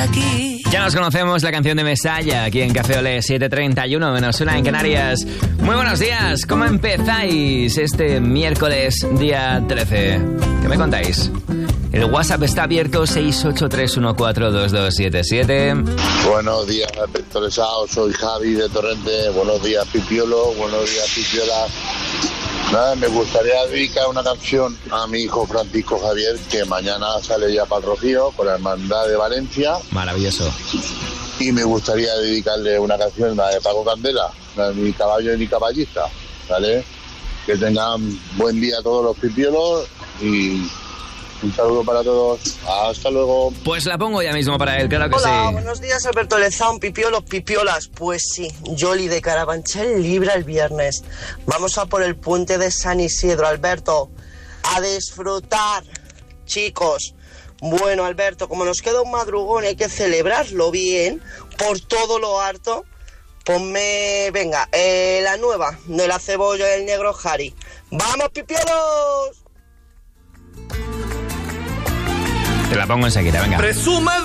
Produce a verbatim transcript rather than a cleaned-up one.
Aquí. Ya nos conocemos, la canción de Mesalla, aquí en Café Olé, siete treinta y uno menos una en Canarias. Muy buenos días, ¿cómo empezáis este miércoles día trece? ¿Qué me contáis? El WhatsApp está abierto, seis ocho tres uno cuatro dos dos siete siete. Buenos días, Pectoresao, soy Javi de Torrente. Buenos días, Pipiolo, buenos días, Pipiola. Nada, me gustaría dedicar una canción a mi hijo Francisco Javier, que mañana sale ya para el Rocío con la Hermandad de Valencia. Maravilloso. Y me gustaría dedicarle una canción, la de Paco Candela, la de Mi caballo y mi caballista, ¿vale? Que tengan buen día todos los pipiolos y un saludo para todos. Hasta luego. Pues la pongo ya mismo para él, claro que Hola, sí. buenos días, Alberto Lezán, pipiolos, pipiolas. Pues sí, Yoli de Carabanchel libra el viernes. Vamos a por el puente de San Isidro, Alberto. A disfrutar, chicos. Bueno, Alberto, como nos queda un madrugón y hay que celebrarlo bien, por todo lo harto, ponme, venga, eh, la nueva de la cebolla y el negro Jari. ¡Vamos, pipiolos! Te la pongo enseguida, venga. Presuma